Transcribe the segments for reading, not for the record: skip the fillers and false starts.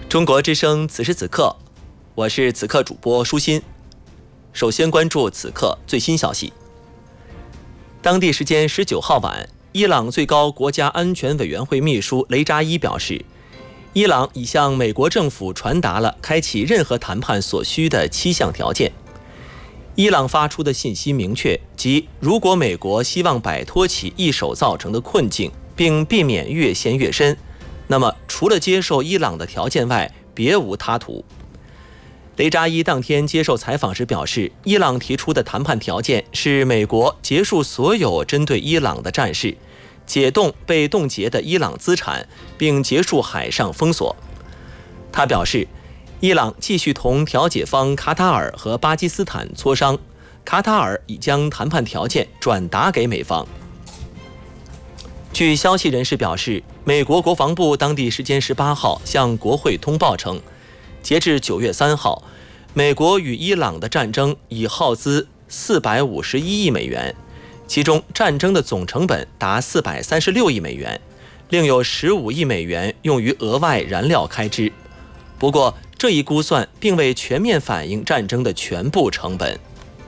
中国之声此时此刻，我是此刻主播舒心。首先关注此刻最新消息。当地时间19号晚，伊朗最高国家安全委员会秘书雷扎伊表示，伊朗已向美国政府传达了开启任何谈判所需的7项条件。伊朗发出的信息明确，即如果美国希望摆脱其一手造成的困境，并避免越陷越深，那么除了接受伊朗的条件外，别无他途。雷扎伊当天接受采访时表示，伊朗提出的谈判条件是美国结束所有针对伊朗的战事，解冻被冻结的伊朗资产，并结束海上封锁。他表示，伊朗继续同调解方卡塔尔和巴基斯坦磋商，卡塔尔已将谈判条件转达给美方。据消息人士表示，美国国防部当地时间18号向国会通报称，截至9月3号，美国与伊朗的战争已耗资451亿美元，其中战争的总成本达436亿美元，另有15亿美元用于额外燃料开支。不过，这一估算并未全面反映战争的全部成本。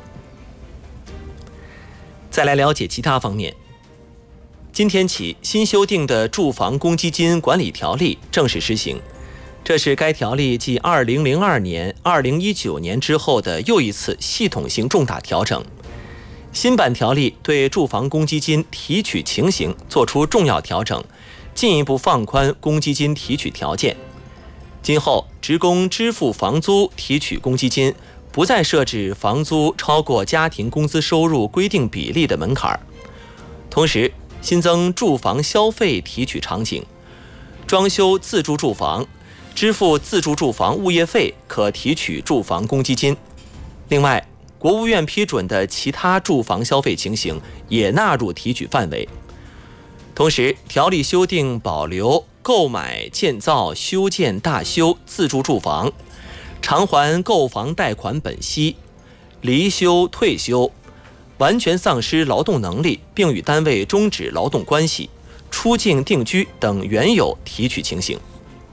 再来了解其他方面。今天起，新修订的住房公积金管理条例正式施行，这是该条例继2002年、2019年之后的又一次系统性重大调整。新版条例对住房公积金提取情形作出重要调整，进一步放宽公积金提取条件。今后，职工支付房租提取公积金不再设置房租超过家庭工资收入规定比例的门槛，同时新增住房消费提取场景，装修自住住房支付自住住房物业费可提取住房公积金。另外，国务院批准的其他住房消费情形也纳入提取范围。同时，条例修订保留购买、建造、修建、大修自住住房、偿还购房贷款本息、离休、退休、完全丧失劳动能力并与单位终止劳动关系、出境定居等原有提取情形。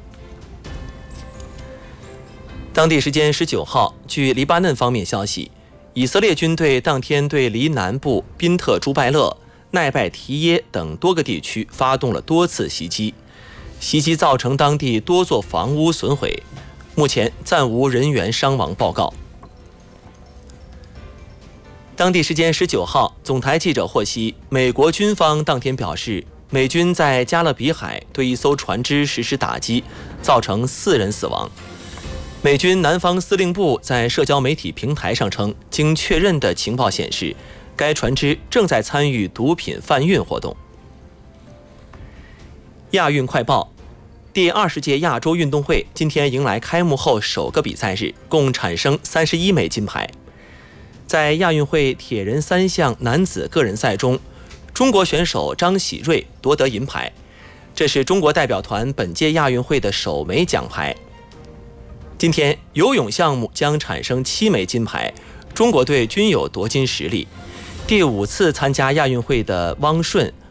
当地时间19号，据黎巴嫩方面消息，以色列军队当天对黎南部宾特朱拜勒、奈拜提耶等多个地区发动了多次袭击，袭击造成当地多座房屋损毁，目前暂无人员伤亡报告。当地时间19号，总台记者获悉，美国军方当天表示，美军在加勒比海对一艘船只实施打击，造成4人死亡。美军南方司令部在社交媒体平台上称，经确认的情报显示，该船只正在参与毒品贩运活动。亚运快报，第20届亚洲运动会今天迎来开幕后首个比赛日，共产生31枚金牌。在亚运会铁人3项男子个人赛中，中国选手张喜睿夺得银牌，这是中国代表团本届亚运会的首枚奖牌。今天，游泳项目将产生7枚金牌，中国队均有夺金实力。第5次参加亚运会的汪顺、